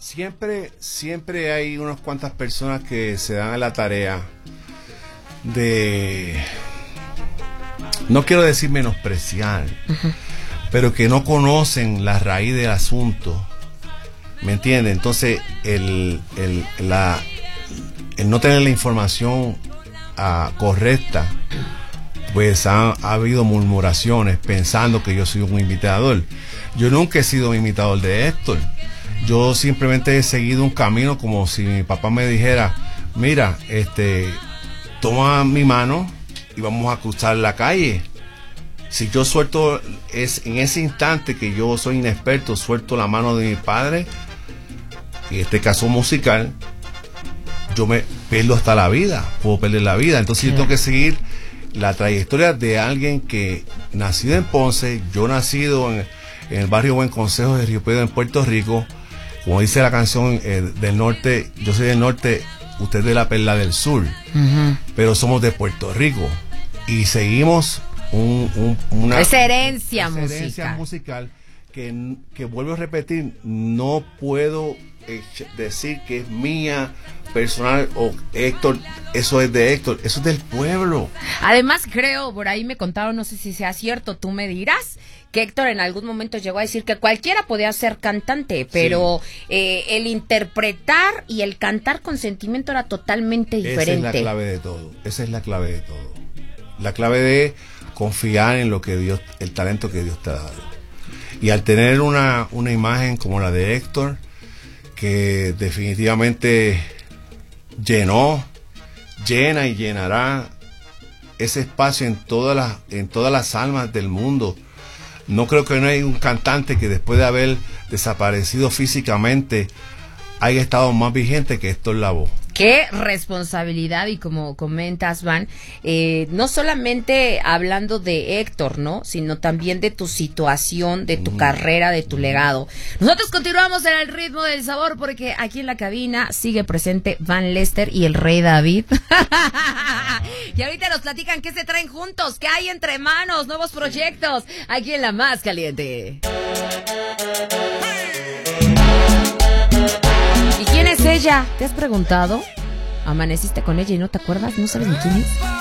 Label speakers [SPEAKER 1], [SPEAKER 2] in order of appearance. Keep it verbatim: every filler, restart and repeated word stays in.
[SPEAKER 1] Siempre, siempre hay unas cuantas personas que se dan a la tarea de, no quiero decir menospreciar, uh-huh. pero que no conocen la raíz del asunto, ¿me entiendes? Entonces, el, el, la, el no tener la información uh, correcta, pues ha, ha habido murmuraciones pensando que yo soy un imitador. Yo nunca he sido un imitador de Héctor. Yo simplemente he seguido un camino como si mi papá me dijera, mira, este, toma mi mano y vamos a cruzar la calle. Si yo suelto, es en ese instante que yo soy inexperto, suelto la mano de mi padre, en este caso musical, yo me pierdo hasta la vida, puedo perder la vida. Entonces yo tengo que seguir la trayectoria de alguien que nacido en Ponce, yo nacido en, en el barrio Buen Consejo de Río Piedra en Puerto Rico, como dice la canción eh, del norte, yo soy del norte, usted es de la Perla del Sur, uh-huh. pero somos de Puerto Rico y seguimos un, un, una
[SPEAKER 2] esa herencia,
[SPEAKER 1] esa
[SPEAKER 2] musical.
[SPEAKER 1] herencia musical que, que vuelvo a repetir, no puedo eh, decir que es mía personal o Héctor, eso es de Héctor, eso es del pueblo.
[SPEAKER 2] Además creo, por ahí me contaron, no sé si sea cierto, tú me dirás, que Héctor en algún momento llegó a decir que cualquiera podía ser cantante, pero sí. eh, el interpretar y el cantar con sentimiento era totalmente diferente.
[SPEAKER 1] Esa es la clave de todo, esa es la clave de todo. La clave de confiar en lo que Dios, el talento que Dios te ha dado. Y al tener una, una imagen como la de Héctor, que definitivamente llenó, llena y llenará ese espacio en todas las, en todas las almas del mundo. No creo que no hay un cantante que después de haber desaparecido físicamente haya estado más vigente que Héctor Lavoe.
[SPEAKER 2] Qué responsabilidad, y como comentas, Van, eh, no solamente hablando de Héctor, ¿no? Sino también de tu situación, de tu mm. carrera, de tu legado. Nosotros continuamos en el ritmo del sabor porque aquí en la cabina sigue presente Van Lester y el Rey David. Y ahorita nos platican qué se traen juntos, qué hay entre manos, nuevos proyectos, aquí en La Más Caliente. ¿Y quién es ella? ¿Te has preguntado? ¿Amaneciste con ella y no te acuerdas? ¿No sabes ni quién es?